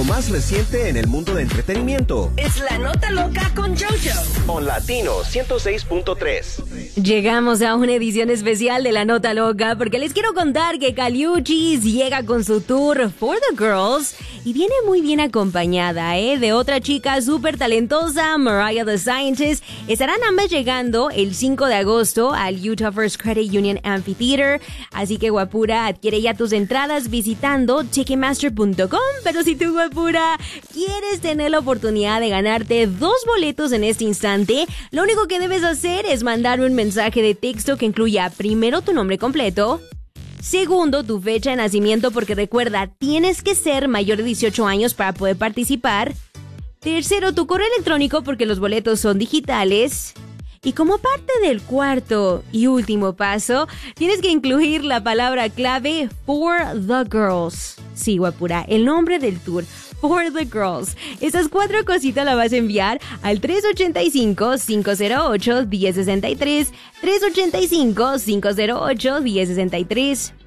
más reciente en el mundo de entretenimiento. Es La Nota Loca con JoJo. On Latino 106.3. Llegamos a una edición especial de La Nota Loca porque les quiero contar que Caliuchis llega con su tour For the Girls y viene muy bien acompañada, de otra chica súper talentosa, Mariah the Scientist. Estarán ambas llegando el 5 de agosto al Utah First Credit Union Amphitheater. Así que, guapura, adquiere ya tus entradas visitando Ticketmaster.com. Pero si tú, guapura, quieres tener la oportunidad de ganarte 2 boletos en este instante, lo único que debes hacer es mandarme un mensaje de texto que incluya primero tu nombre completo, segundo, tu fecha de nacimiento, porque recuerda, tienes que ser mayor de 18 años para poder participar. Tercero, tu correo electrónico, porque los boletos son digitales. Y como parte del cuarto y último paso, tienes que incluir la palabra clave For the Girls. Sí, guapura, el nombre del tour. For the Girls. Esas 4 cositas las vas a enviar al 385-508-1063, 385-508-1063.